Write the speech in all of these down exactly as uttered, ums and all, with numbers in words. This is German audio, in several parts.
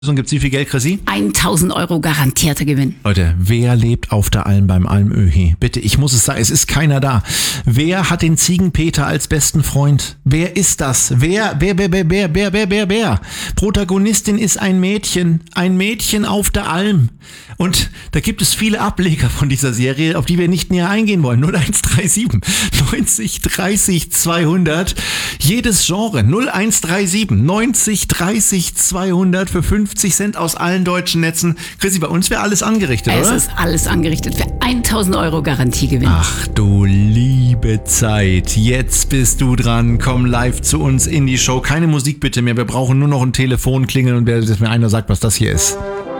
Gibt's wie viel Geld, Chrissy? tausend Euro garantierter Gewinn. Leute, wer lebt auf der Alm beim Almöhi? Bitte, ich muss es sagen, es ist keiner da. Wer hat den Ziegenpeter als besten Freund? Wer ist das? Wer, wer, wer, wer, wer, wer, wer, wer, wer? Protagonistin ist ein Mädchen, ein Mädchen auf der Alm. Und da gibt es viele Ableger von dieser Serie, auf die wir nicht näher eingehen wollen. null eins drei sieben neunzig dreißig zweihundert. Jedes Genre null eins drei sieben neunzig dreißig zweihundert für fünfzig Cent aus allen deutschen Netzen. Chrissy, bei uns wäre alles angerichtet, es oder? Es ist alles angerichtet für tausend Euro Garantiegewinn. Ach du liebe Zeit, jetzt bist du dran. Komm live zu uns in die Show. Keine Musik bitte mehr, wir brauchen nur noch ein Telefon klingeln und wer, dass mir einer sagt, was das hier ist.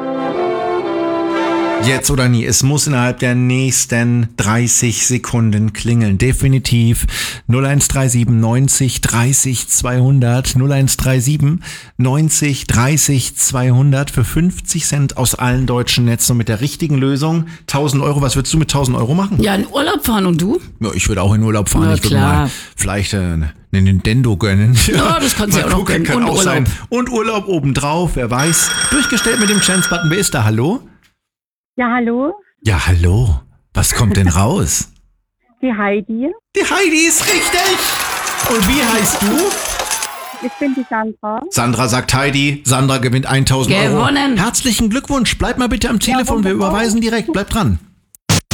Jetzt oder nie, es muss innerhalb der nächsten dreißig Sekunden klingeln. Definitiv null eins drei sieben neunzig dreißig zweihundert, null eins drei sieben neunzig dreißig zweihundert für fünfzig Cent aus allen deutschen Netzen und mit der richtigen Lösung tausend Euro. Was würdest du mit tausend Euro machen? Ja, in Urlaub fahren und du? Ja, ich würde auch in Urlaub fahren. Ja, ich würde klar. mal vielleicht äh, einen Nintendo gönnen. Ja, das kannst du ja auch noch gönnen. Kann Und auch Urlaub. sein. Und Urlaub obendrauf, wer weiß. Durchgestellt mit dem Chance-Button. Wer ist da? Hallo? Ja, hallo, Ja, hallo. Was kommt denn raus? die Heidi. Die Heidi ist richtig. Und wie heißt du? Ich bin die Sandra. Sandra sagt Heidi. Sandra gewinnt tausend Euro. Gewonnen. Herzlichen Glückwunsch. Bleib mal bitte am Telefon. Wir wunderbar. überweisen direkt. Bleib dran.